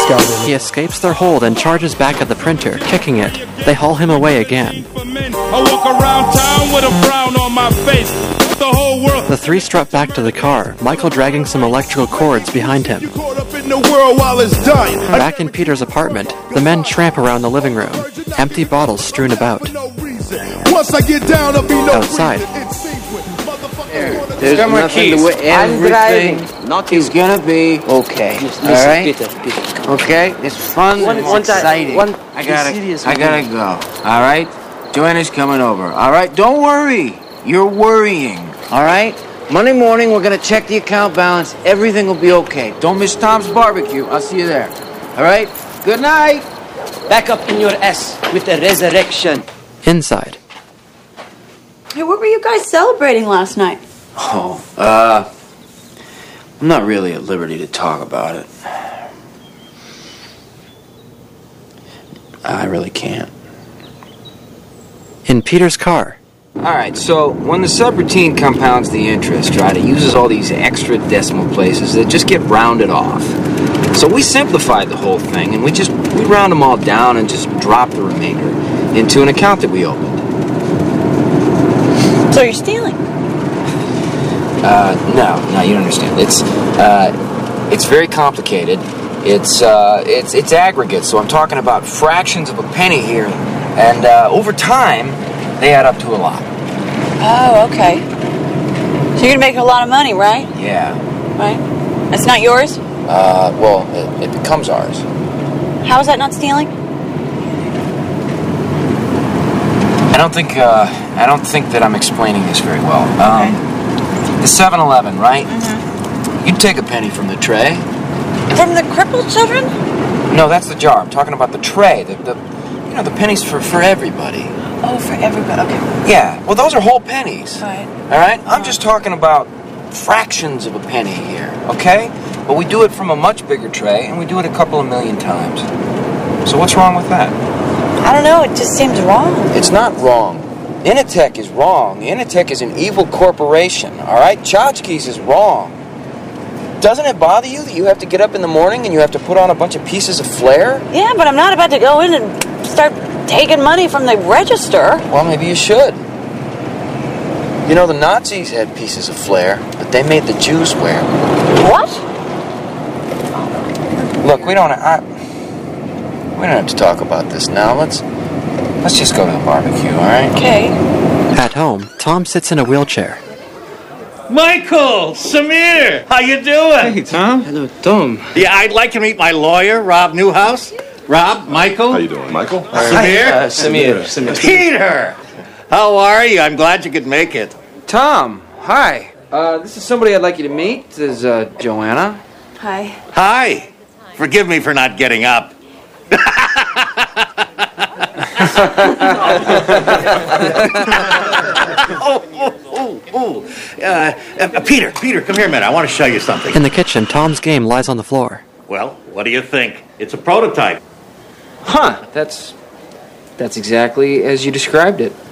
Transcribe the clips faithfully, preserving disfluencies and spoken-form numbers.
He escapes their hold and charges back at the printer, kicking it. They haul him away again. I walk around town with a frown on my face. The whole world. The three strut back to the car, Michael dragging some electrical cords behind him. Back in Peter's apartment, the men tramp around the living room, empty bottles strewn about. Outside, There, there's nothing to it. Everything Not is gonna be okay. Listen, all right? Peter, Peter, okay? It's fun one, and it's one exciting. One, I gotta, I gotta go. All right? Joanna's coming over. All right? Don't worry. You're worrying. All right? Monday morning, we're gonna check the account balance. Everything will be okay. Don't miss Tom's barbecue. I'll see you there. All right? Good night. Back up in your ass with the resurrection. Inside. Hey, what were you guys celebrating last night? Oh, uh, I'm not really at liberty to talk about it. I really can't. In Peter's car. All right, so when the subroutine compounds the interest, right, it uses all these extra decimal places that just get rounded off. So we simplified the whole thing, and we just we round them all down and just drop the remainder into an account that we opened. So you're stealing? Uh, no, no, you don't understand. It's, uh, it's very complicated. It's, uh, it's, it's aggregate, so I'm talking about fractions of a penny here, and, uh, over time, they add up to a lot. Oh, okay. So you're gonna make a lot of money, right? Yeah. Right? That's not yours? Uh, well, it, it becomes ours. How is that not stealing? I don't think, uh, I don't think that I'm explaining this very well. Um, okay. The seven eleven, right? Mm-hmm. You'd take a penny from the tray. From the crippled children? No, that's the jar. I'm talking about the tray. The, the you know, the pennies for, for everybody. Oh, for everybody. Okay. Yeah. Well, those are whole pennies. All right. All right? I'm just talking about fractions of a penny here, okay? But we do it from a much bigger tray, and we do it a couple of million times. So what's wrong with that? I don't know. It just seems wrong. It's not wrong. Initech is wrong. Initech is an evil corporation, all right? Tchotchkes is wrong. Doesn't it bother you that you have to get up in the morning and you have to put on a bunch of pieces of flair? Yeah, but I'm not about to go in and start taking money from the register. Well, maybe you should. You know, the Nazis had pieces of flair, but they made the Jews wear. What? Look, we don't... I, we don't have to talk about this now. Let's... Let's just go to the barbecue, all right? Okay. At home, Tom sits in a wheelchair. Michael! Samir! How you doing? Hey, Tom. Hello, Tom. Yeah, I'd like to meet my lawyer, Rob Newhouse. Rob, Michael? How you doing, Michael? Samir? Uh, Samir. Samir. Peter! How are you? I'm glad you could make it. Tom, hi. Uh, this is somebody I'd like you to meet. This is uh, Joanna. Hi. Hi. Forgive me for not getting up. oh, oh, oh, oh. Uh, uh, Peter, Peter, come here a minute. I want to show you something. In the kitchen, Tom's game lies on the floor. Well, what do you think? It's a prototype. Huh, that's that's exactly as you described it.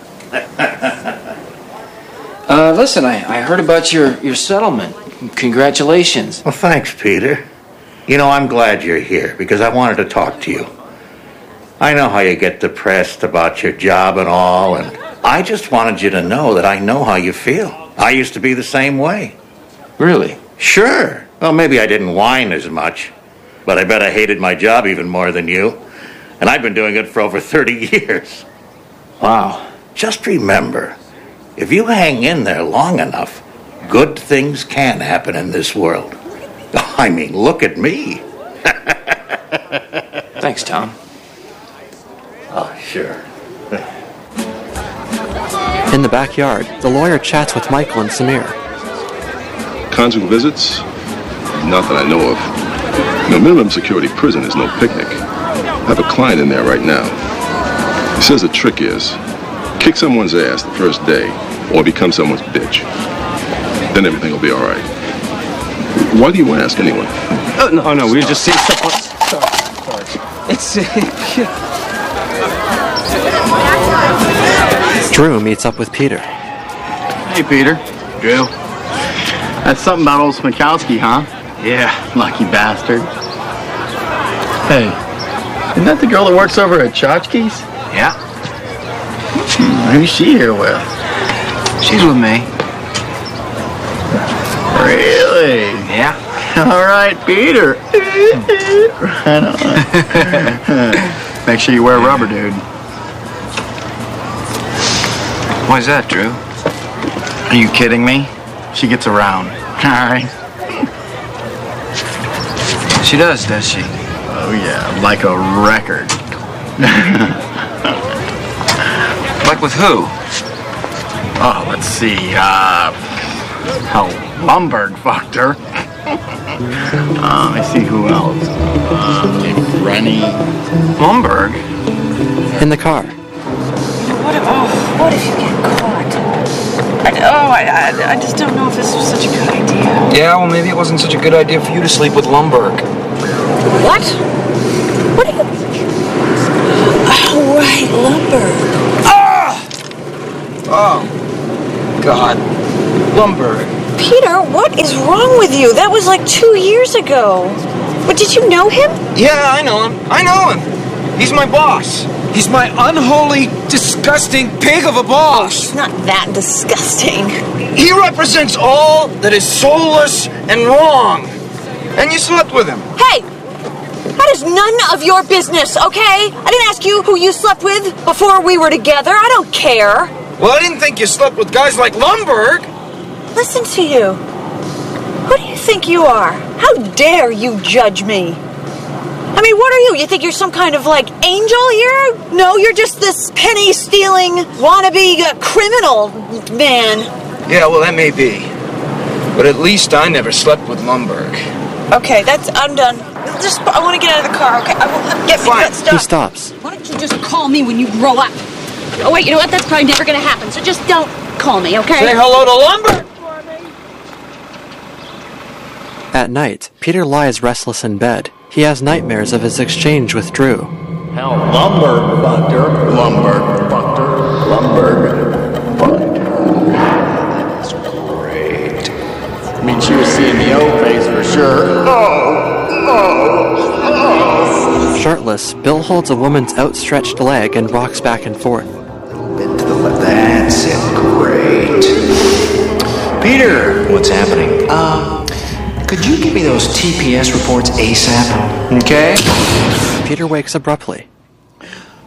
uh, listen, I, I heard about your, your settlement. Congratulations. Well, thanks, Peter. You know, I'm glad you're here because I wanted to talk to you. I know how you get depressed about your job and all, and I just wanted you to know that I know how you feel. I used to be the same way. Really? Sure. Well, maybe I didn't whine as much, but I bet I hated my job even more than you. And I've been doing it for over thirty years. Wow. Just remember, if you hang in there long enough, good things can happen in this world. I mean, look at me. Thanks, Tom. Oh, sure. In the backyard, the lawyer chats with Michael and Samir. Conjugal visits? Not that I know of. No, minimum security prison is no picnic. I have a client in there right now. He says the trick is, kick someone's ass the first day, or become someone's bitch. Then everything will be all right. Why do you ask, anyway? Oh, no, no, we were just saying stuff on... Sorry, sorry. It's... Drew meets up with Peter. Hey, Peter. Drew. That's something about old Smikowski, huh? Yeah, lucky bastard. Hey, isn't that the girl that works over at Tchotchke's? Yeah. Hmm, who's she here with? She's with me. Really? Yeah. All right, Peter. Right on. Make sure you wear rubber, dude. Why's that, Drew? Are you kidding me? She gets around. All right. She does, does she? Oh, yeah, like a record. Like with who? Oh, let's see. Uh, how Lumberg fucked her. uh, I see who else. Uh, Rennie. Lumberg? In the car. What if, oh, what if you get caught? I, oh, I, I, I just don't know if this was such a good idea. Yeah, well, maybe it wasn't such a good idea for you to sleep with Lumberg. What? What are you... Oh, right, Lumberg. Ah! Oh, God. Lumberg. Peter, what is wrong with you? That was like two years ago. But did you know him? Yeah, I know him. I know him. He's my boss. He's my unholy, disgusting pig of a boss. It's not that disgusting. He represents all that is soulless and wrong. And you slept with him. Hey! That is none of your business, okay? I didn't ask you who you slept with before we were together. I don't care. Well, I didn't think you slept with guys like Lumberg. Listen to you. Who do you think you are? How dare you judge me? I mean, what are you? You think you're some kind of, like, angel here? No, you're just this penny-stealing, wannabe uh, criminal man. Yeah, well, that may be. But at least I never slept with Lumberg. Okay, that's... I'm done. Just... I want to get out of the car, okay? I will get me that stuff. He stops. Why don't you just call me when you grow up? Oh, wait, you know what? That's probably never going to happen, so just don't call me, okay? Say hello to Lumberg! At night, Peter lies restless in bed. He has nightmares of his exchange with Drew. Hell, Lumberg fucked her. Lumberg fucked her. Lumberg fucked her. That's great. I mean, she was seeing the O face for sure. Oh, oh, oh. Shirtless, Bill holds a woman's outstretched leg and rocks back and forth. That's it. Great. Peter, what's happening? Um, could you give me those T P S reports ASAP? Okay? Peter wakes abruptly.